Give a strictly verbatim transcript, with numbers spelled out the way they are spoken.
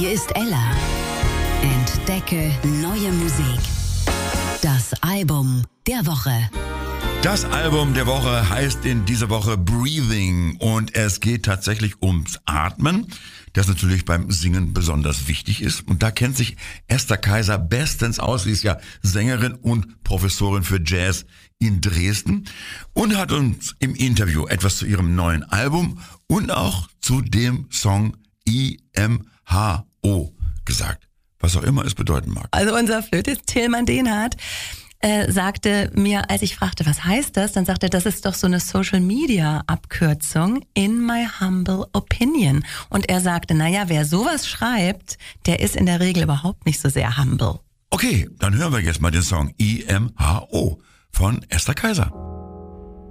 Hier ist Ella. Entdecke neue Musik. Das Album der Woche. Das Album der Woche heißt in dieser Woche Breathing und es geht tatsächlich ums Atmen, das natürlich beim Singen besonders wichtig ist. Und da kennt sich Esther Kaiser bestens aus. Sie ist ja Sängerin und Professorin für Jazz in Dresden und hat uns im Interview etwas zu ihrem neuen Album und auch zu dem Song I M H O gesagt, was auch immer es bedeuten mag. Also unser Flötist Tilman Dehnhardt äh, sagte mir, als ich fragte, was heißt das, dann sagte er, das ist doch so eine Social-Media-Abkürzung, in my humble opinion. Und er sagte, naja, wer sowas schreibt, der ist in der Regel überhaupt nicht so sehr humble. Okay, dann hören wir jetzt mal den Song I M H O von Esther Kaiser.